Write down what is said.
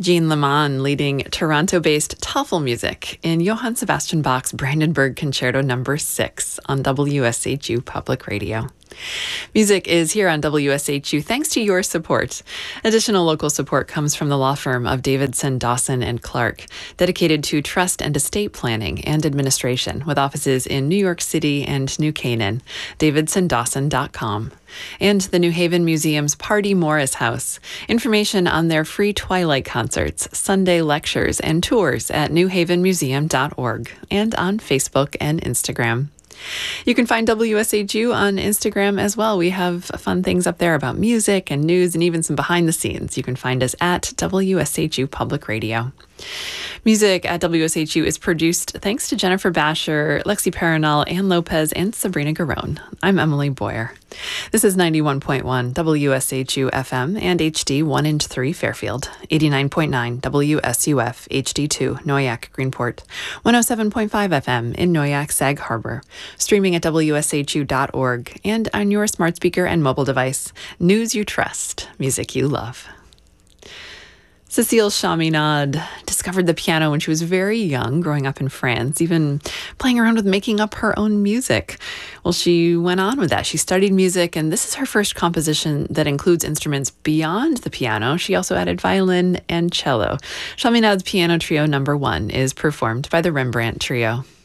Jean Lemon leading Toronto-based Toffel music in Johann Sebastian Bach's Brandenburg Concerto No. 6 on WSHU Public Radio. Music is here on WSHU thanks to your support. Additional local support comes from the law firm of Davidson, Dawson and Clark, dedicated to trust and estate planning and administration, with offices in New York City and New Canaan. DavidsonDawson.com. And the New Haven Museum's Party Morris House. Information on their free Twilight concerts, Sunday lectures, and tours at newhavenmuseum.org and on Facebook and Instagram. You can find WSHU on Instagram as well. We have fun things up there about music and news and even some behind the scenes. You can find us at WSHU Public Radio. Music at WSHU is produced thanks to Jennifer Basher, Lexi Paranal, Ann Lopez, and Sabrina Garone. I'm Emily Boyer. This is 91.1 WSHU FM and HD 1 and 3 Fairfield, 89.9 WSUF HD2 Noyak Greenport, 107.5 FM in Noyak Sag Harbor, streaming at WSHU.org, and on your smart speaker and mobile device. News you trust, music you love. Cécile Chaminade discovered the piano when she was very young, growing up in France, even playing around with making up her own music. Well, she went on with that. She studied music, and this is her first composition that includes instruments beyond the piano. She also added violin and cello. Chaminade's Piano Trio No. 1 is performed by the Rembrandt Trio.